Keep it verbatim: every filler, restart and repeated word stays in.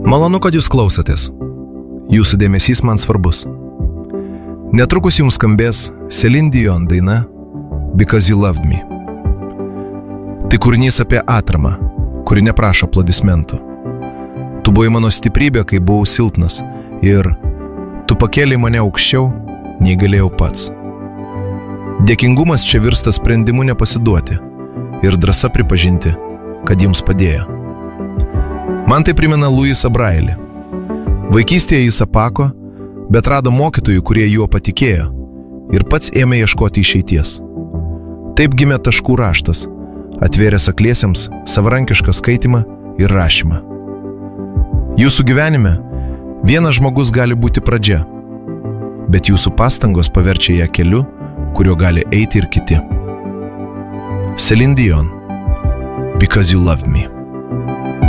Malonu, kad jūs klausotės. Jūsų dėmesys man svarbus. Netrukus jums skambės Celine Dion daina Because You Loved Me. Tai kūrinys apie atramą, kuri neprašo aplodismentų. Tu buvai mano stiprybė, kai buvau silpnas, ir tu pakėlei mane aukščiau, nei galėjau pats. Dėkingumas čia virsta sprendimu nepasiduoti ir drąsa pripažinti, kad jums padėjo. Man tai primena Louisą Brailį. Vaikystėje jis apako, bet rado mokytojų, kurie juo patikėjo, ir pats ėmė ieškoti išeities. Taip gimė taškų raštas, atvėręs akliesiems savarankišką skaitymą ir rašymą. Jūsų gyvenime vienas žmogus gali būti pradžia, bet jūsų pastangos paverčia ją keliu, kuriuo gali eiti ir kiti. Celine Dion, Because You Loved Me.